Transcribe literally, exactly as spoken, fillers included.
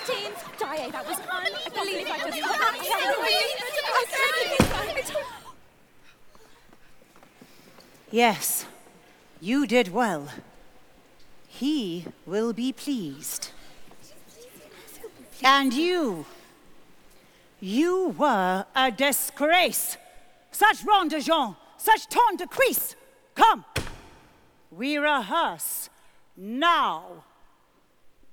fifteen. Daae, that was unbelievable. I just can't Yes, you did well. He will be pleased. And you, you were a disgrace. Such rendageons, such ton de cuisse. Come, we rehearse now.